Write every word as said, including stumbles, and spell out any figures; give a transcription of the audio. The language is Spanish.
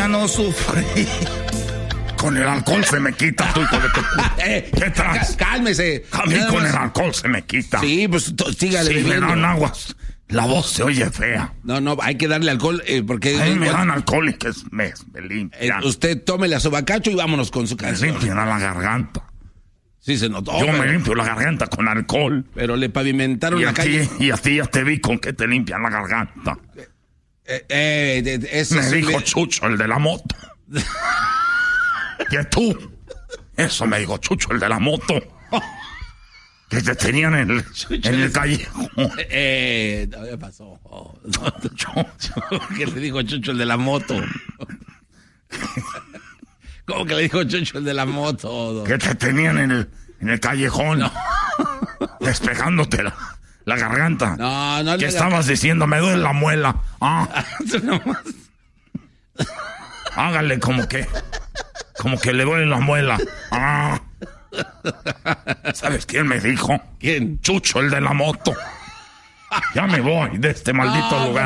ya no sufrí. Con el alcohol se me quita, tú, hijo de tu... eh, ¿Qué traes? Cálmese. A mí Nada con más. el alcohol se me quita. Sí, pues to- sígale Sí, me bebiendo. dan aguas. La voz se oye fea. No, no, hay que darle alcohol eh, porque... A mí me eh, dan alcohol y que me, me eh, limpian. usted tómele a su bacacho y vámonos con su Me canción. limpian a la garganta. Sí, se notó. Yo pero, me limpio la garganta con alcohol. pero le pavimentaron Y la a, calle. ti, y a ti ya te vi con que te limpian la garganta. Eh, eh, de- de- eso Me sí dijo le- Chucho, el de la moto. Que tú. Eso me dijo Chucho, el de la moto. Que te tenían en el, en el callejón. Eh, no, ¿qué pasó? Oh, no, ¿qué le dijo Chucho el de la moto? ¿Cómo que le dijo Chucho el de la moto? Que te tenían en el, en el callejón. No. Despejándote la, la garganta. No, no Que le estabas diciendo, me duele la muela. Ah, Eso nomás. hágale como que. Como que le duele la muela. Ah. ¿Sabes quién me dijo? ¿Quién? Chucho, el de la moto. Ya me voy de este maldito No, lugar.